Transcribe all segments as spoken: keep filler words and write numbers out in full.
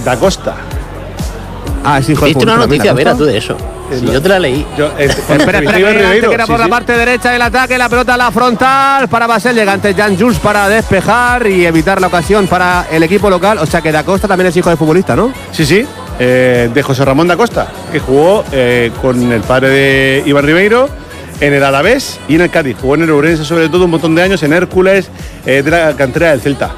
Da Costa. Ah, es hijo de ¿Viste una futbolista, noticia, ¿Da Vera, Costa? tú de eso? Si yo te la leí. Yo, eh, Espera, espera, Iván espera, Ribeiro, que era por sí, la sí. parte derecha del ataque, la pelota a la frontal para Basel, llega ante Jan Jules para despejar y evitar la ocasión para el equipo local. O sea que Da Costa también es hijo de futbolista, ¿no? Sí, sí, eh, de José Ramón Da Costa, que jugó eh, con el padre de Iván Ribeiro en el Alavés y en el Cádiz. Jugó en el Ourense sobre todo un montón de años, en Hércules, eh, de la cantera del Celta.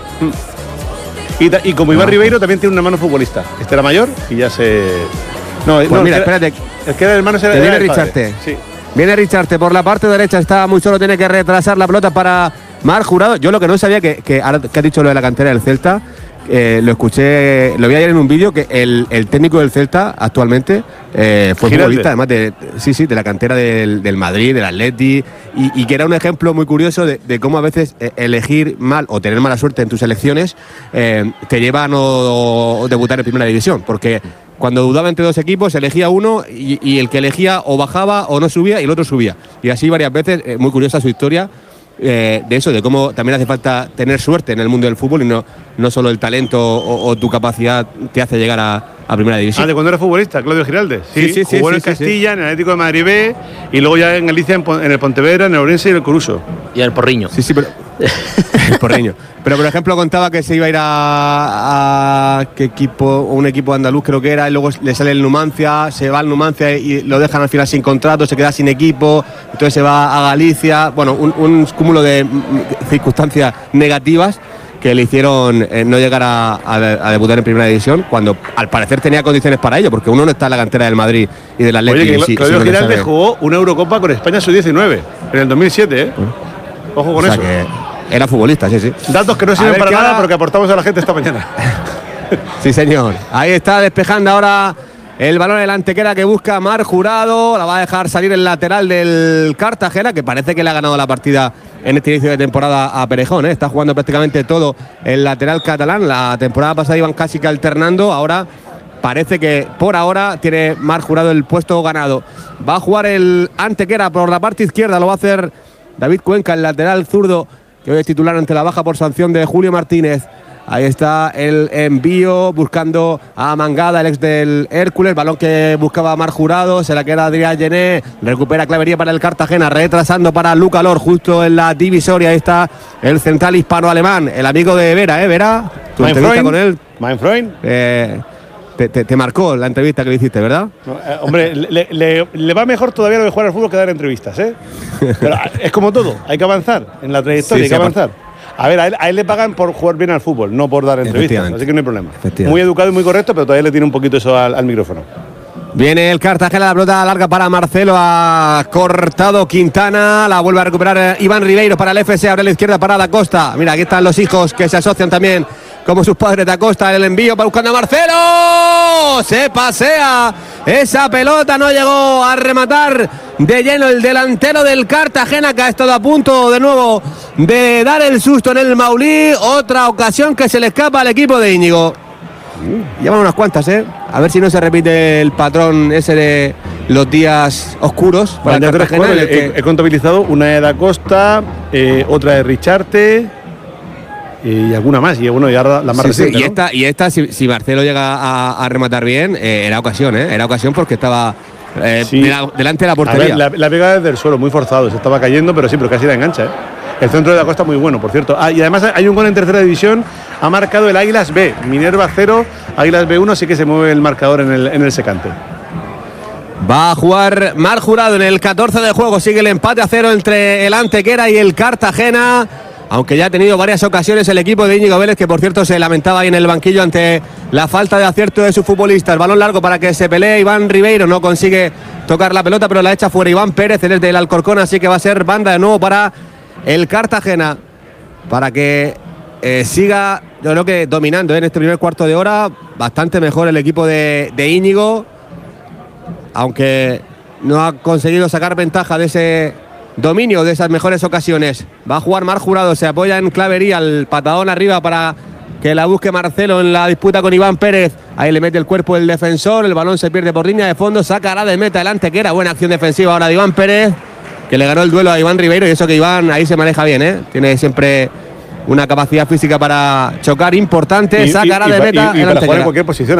Mm. Y, ta- y como Iván No. Ribeiro también tiene un hermano futbolista. Este era mayor y ya se... No, Pues no, mira, el que era- espérate. el que era el hermano era, Te viene era el padre. Richarte. Sí. Viene Richarte por la parte derecha, está muy solo, tiene que retrasar la pelota para Marc Jurado. Yo lo que no sabía, que, que ahora que ha dicho lo de la cantera del Celta, eh, lo escuché, lo vi ayer en un vídeo, que el, el técnico del Celta actualmente eh, fue Giralde. futbolista, además de, sí, sí, de la cantera del, del Madrid, del Atleti, y, y que era un ejemplo muy curioso de, de cómo a veces eh, elegir mal o tener mala suerte en tus elecciones eh, te lleva a no debutar en primera división, porque cuando dudaba entre dos equipos, elegía uno y, y el que elegía o bajaba o no subía y el otro subía. Y así varias veces, eh, muy curiosa su historia eh, de eso, de cómo también hace falta tener suerte en el mundo del fútbol y no, no solo el talento o, o tu capacidad te hace llegar a, a primera Ah, división. de cuando era futbolista, Claudio Giralde. Sí, sí, sí, Jugó en sí, el sí, Castilla, en el Atlético de Madrid B y luego ya en Galicia, en, Pon- en el Pontevedra, en el Ourense y en el Coruso. Y el Porriño. Sí, sí, pero. El Porreño. Pero por ejemplo contaba que se iba a ir a, a qué equipo, un equipo andaluz creo que era, y luego le sale el Numancia, se va al Numancia y lo dejan al final sin contrato, se queda sin equipo, entonces se va a Galicia, bueno, un, un cúmulo de mm, circunstancias negativas que le hicieron eh, no llegar a, a, a debutar en primera división, cuando al parecer tenía condiciones para ello, porque uno no está en la cantera del Madrid y del Atlético. Oye, que y sí- Claudio sí no le Giralde sabe. jugó una Eurocopa con España sub diecinueve en el dos mil siete, ¿eh? Ojo con O sea eso. que era futbolista, sí, sí. Datos que no A sirven ver para que nada, ahora- pero que aportamos a la gente esta mañana. Sí, señor. Ahí está despejando ahora el balón del Antequera que busca Marc Jurado. La va a dejar salir el lateral del Cartagena, que parece que le ha ganado la partida en este inicio de temporada a Perejón, ¿eh? Está jugando prácticamente todo el lateral catalán. La temporada pasada iban casi que alternando. Ahora parece que por ahora tiene Marc Jurado el puesto ganado. Va a jugar el Antequera por la parte izquierda. Lo va a hacer David Cuenca, el lateral zurdo, que hoy es titular ante la baja por sanción de Julio Martínez. Ahí está el envío buscando a Mangada, el ex del Hércules. Balón que buscaba Marc Jurado. Se la queda Adrián Gené. Recupera Clavería para el Cartagena. Retrasando para Luca Lor justo en la divisoria. Ahí está el central hispano-alemán. El amigo de Vera, ¿eh? Vera, tu Mein entrevista Freund. con él. Mein Freund. eh, te, te- te marcó la entrevista que le hiciste, ¿verdad? No, eh, hombre, le, le- le va mejor todavía lo de jugar al fútbol que dar entrevistas, ¿eh? Pero es como todo, hay que avanzar en la trayectoria, Sí, hay sí, que avanzar. A ver, a él, a él le pagan por jugar bien al fútbol, no por dar entrevistas, Efectivamente. así que no hay problema. Efectivamente. Muy educado y muy correcto, pero todavía le tiene un poquito eso al, al micrófono. Viene el Cartagena, la pelota larga para Marcelo, ha cortado Quintana, la vuelve a recuperar eh, Iván Ribeiro para el F C, abre la izquierda para Da Costa. Mira, aquí están los hijos que se asocian también como sus padres. Da Costa, el envío para buscando a Marcelo, se pasea esa pelota, no llegó a rematar de lleno el delantero del Cartagena, que ha estado a punto de nuevo de dar el susto en el Maulí. Otra ocasión que se le escapa al equipo de Íñigo. Llevan unas cuantas, ¿eh? A ver si no se repite el patrón ese de los días oscuros para el Vaya tres, Cartagena, cuatro, en el he, que- he contabilizado una de Da Costa, eh, otra de Richarte y alguna más, y bueno, ya la la más Sí, sí, reciente, y ¿no? esta, y esta si, si Marcelo llega a, a rematar bien, eh, era ocasión, ¿eh? Era ocasión porque estaba eh, Sí. de la- delante de la A portería. ver, la, la pegada desde el suelo, muy forzado, se estaba cayendo, pero sí, pero casi la engancha, ¿eh? El centro de Da Costa muy bueno, por cierto. Ah, y además hay un gol en tercera división, ha marcado el Águilas B, Minerva cero, Águilas B uno, así que se mueve el marcador en el, en el secante. Va a jugar Marc Jurado en el catorce de juego. Sigue el empate a cero entre el Antequera y el Cartagena. Aunque ya ha tenido varias ocasiones el equipo de Íñigo Vélez, que por cierto se lamentaba ahí en el banquillo ante la falta de acierto de sus futbolistas. Balón largo para que se pelee Iván Ribeiro. No consigue tocar la pelota, pero la echa fuera Iván Pérez, él es del Alcorcón, así que va a ser banda de nuevo para el Cartagena. Para que eh, siga, yo creo que dominando en este primer cuarto de hora. Bastante mejor el equipo de, de Íñigo, aunque no ha conseguido sacar ventaja de ese dominio, de esas mejores ocasiones. Va a jugar Marc Jurado, se apoya en Clavería, el patadón arriba para que la busque Marcelo en la disputa con Iván Pérez. Ahí le mete el cuerpo el defensor, el balón se pierde por línea de fondo, sacará de meta adelante, que era buena acción defensiva ahora de Iván Pérez, que le ganó el duelo a Iván Ribeiro, y eso que Iván ahí se maneja bien, ¿eh? Tiene siempre una capacidad física para chocar importante, Y- y- sacará y de pa- meta y- y el para jugar en Antequera. cualquier posición.